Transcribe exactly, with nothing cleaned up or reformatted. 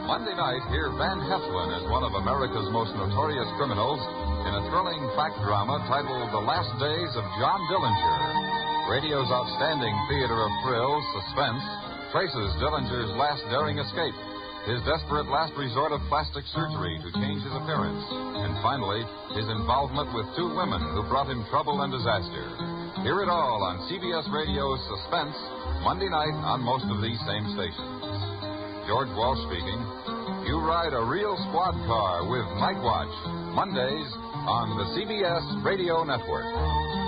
Monday night, hear Van Heflin as one of America's most notorious criminals in a thrilling fact drama titled The Last Days of John Dillinger. Radio's outstanding theater of thrills, suspense, traces Dillinger's last daring escape, his desperate last resort of plastic surgery to change his appearance, and finally, his involvement with two women who brought him trouble and disaster. Hear it all on C B S Radio's Suspense, Monday night on most of these same stations. George Walsh speaking. You ride a real squad car with Night Watch, Mondays on the C B S Radio Network.